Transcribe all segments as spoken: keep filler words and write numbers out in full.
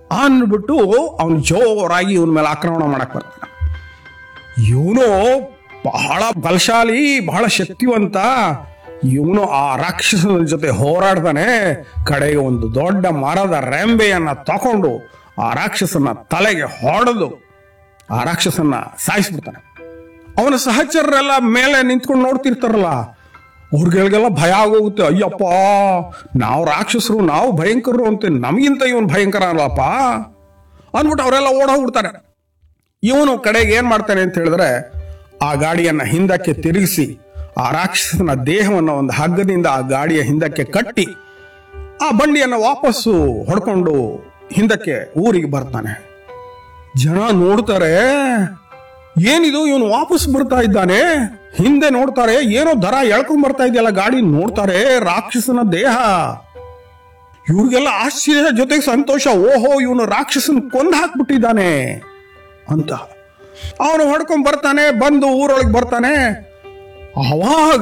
ಅಂದ್ಬಿಟ್ಟು ಅವನು ಜೋರಾಗಿ ಇವನ ಮೇಲೆ ಆಕ್ರಮಣ ಮಾಡಕ್ ಬರ್ತಾನೆ. ಇವನು ಬಹಳ ಬಲಶಾಲಿ, ಬಹಳ ಶಕ್ತಿವಂತ. ಇವನು ಆ ರಾಕ್ಷಸನ ಜೊತೆ ಹೋರಾಡ್ತಾನೆ. ಕಡೆಗೆ ಒಂದು ದೊಡ್ಡ ಮರದ ರೆಂಬೆಯನ್ನ ತಕೊಂಡು ಆ ರಾಕ್ಷಸನ ತಲೆಗೆ ಹೊಡೆದು ಆ ರಾಕ್ಷಸನ್ನ ಸಾಯಿಸ್ಬಿಡ್ತಾನೆ. ಅವನ ಸಹಚರರೆಲ್ಲ ಮೇಲೆ ನಿಂತ್ಕೊಂಡು ನೋಡ್ತಿರ್ತಾರಲ್ಲ, ಅವ್ರಿಗೆಲ್ಲ ಭಯ ಆಗೋಗುತ್ತೆ. ಅಯ್ಯಪ್ಪ, ನಾವು ರಾಕ್ಷಸರು, ನಾವು ಭಯಂಕರರು ಅಂತ, ನಮಗಿಂತ ಇವನು ಭಯಂಕರ ಅಲ್ಲಪ್ಪ ಅಂದ್ಬಿಟ್ಟು ಅವರೆಲ್ಲ ಓಡೋಗ್ಬಿಡ್ತಾರೆ. ಇವನು ಕಡೆಗೆ ಏನ್ ಮಾಡ್ತಾನೆ ಅಂತ ಹೇಳಿದ್ರೆ, ಆ ಗಾಡಿಯನ್ನ ಹಿಂದಕ್ಕೆ ತಿರುಗಿಸಿ ಆ ರಾಕ್ಷಸನ ದೇಹವನ್ನು ಒಂದು ಹಗ್ಗದಿಂದ ಆ ಗಾಡಿಯ ಹಿಂದಕ್ಕೆ ಕಟ್ಟಿ ಆ ಬಂಡಿಯನ್ನ ವಾಪಸ್ಸು ಹೊಡ್ಕೊಂಡು ಹಿಂದಕ್ಕೆ ಊರಿಗೆ ಬರ್ತಾನೆ. ಜನ ನೋಡ್ತಾರೆ, ಏನಿದು ಇವನು ವಾಪಸ್ ಬರ್ತಾ ಇದ್ದಾನೆ. ಹಿಂದೆ ನೋಡ್ತಾರೆ, ಏನೋ ದರ ಎಳ್ಕೊಂಡ್ ಬರ್ತಾ ಇದೆಯಲ್ಲ ಗಾಡಿ. ನೋಡ್ತಾರೆ ರಾಕ್ಷಸನ ದೇಹ. ಇವ್ರಿಗೆಲ್ಲ ಆಶ್ಚರ್ಯ ಜೊತೆಗೆ ಸಂತೋಷ. ಓಹೋ, ಇವನು ರಾಕ್ಷಸನ್ ಕೊಂದು ಹಾಕ್ಬಿಟ್ಟಿದ್ದಾನೆ ಅಂತ. ಅವನು ಹೊಡ್ಕೊಂಡ್ ಬರ್ತಾನೆ, ಬಂದು ಊರೊಳಗೆ ಬರ್ತಾನೆ. ಅವಾಗ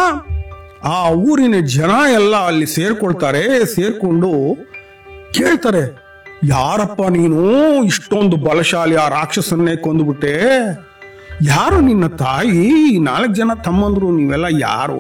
ಆ ಊರಿನ ಜನ ಎಲ್ಲ ಅಲ್ಲಿ ಸೇರ್ಕೊಳ್ತಾರೆ. ಸೇರ್ಕೊಂಡು ಕೇಳ್ತಾರೆ, ಯಾರಪ್ಪ ನೀನು, ಇಷ್ಟೊಂದು ಬಲಶಾಲಿ, ಆ ರಾಕ್ಷಸನ್ನೇ ಕೊಂದುಬಿಟ್ಟೆ. ಯಾರು ನಿನ್ನ ತಾಯಿ, ನಾಲ್ಕು ಜನ ತಮ್ಮಂದ್ರು, ನೀವೆಲ್ಲ ಯಾರು?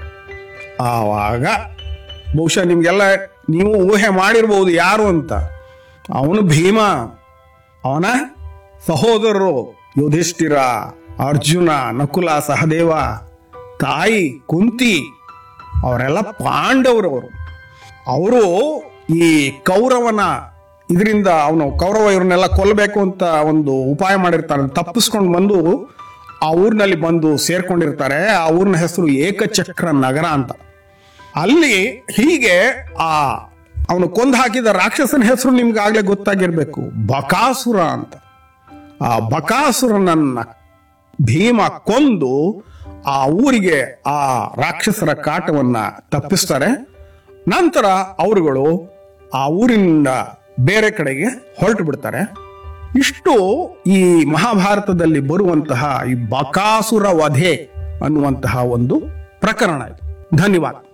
ಆವಾಗ ಬಹುಶಃ ನಿಮ್ಗೆಲ್ಲ ನೀವು ಊಹೆ ಮಾಡಿರ್ಬೋದು ಯಾರು ಅಂತ. ಅವನು ಭೀಮ. ಅವನ ಸಹೋದರರು ಯುಧಿಷ್ಠಿರ, ಅರ್ಜುನ, ನಕುಲ, ಸಹದೇವ, ತಾಯಿ ಕುಂತಿ, ಅವರೆಲ್ಲ ಪಾಂಡವರವರು. ಅವರು ಈ ಕೌರವನ ಇದರಿಂದ ಅವನು ಕೌರವ ಇವ್ರನ್ನೆಲ್ಲ ಕೊಲ್ಲಬೇಕು ಅಂತ ಒಂದು ಉಪಾಯ ಮಾಡಿರ್ತಾರೆ. ತಪ್ಪಿಸ್ಕೊಂಡು ಬಂದು ಆ ಊರಿನಲ್ಲಿ ಬಂದು ಸೇರ್ಕೊಂಡಿರ್ತಾರೆ. ಆ ಊರಿನ ಹೆಸರು ಏಕಚಕ್ರ ನಗರ ಅಂತ. ಅಲ್ಲಿ ಹೀಗೆ ಆ ಅವನು ಕೊಂದು ಹಾಕಿದ ರಾಕ್ಷಸನ ಹೆಸರು ನಿಮ್ಗೆ ಆಗ್ಲೇ ಗೊತ್ತಾಗಿರ್ಬೇಕು, ಬಕಾಸುರ ಅಂತ. ಆ ಬಕಾಸುರನನ್ನ ಭೀಮ ಕೊಂದು ಆ ಊರಿಗೆ ಆ ರಾಕ್ಷಸರ ಕಾಟವನ್ನ ತಪ್ಪಿಸ್ತಾರೆ. ನಂತರ ಅವರುಗಳು ಆ ಊರಿನಿಂದ ಬೇರೆ ಕಡೆಗೆ ಹೊರಟು ಬಿಡ್ತಾರೆ. ಇಷ್ಟು ಈ ಮಹಾಭಾರತದಲ್ಲಿ ಬರುವಂತಹ ಈ ಬಕಾಸುರ ವಧೆ ಅನ್ನುವಂತಹ ಒಂದು ಪ್ರಕರಣ ಇದು. ಧನ್ಯವಾದ.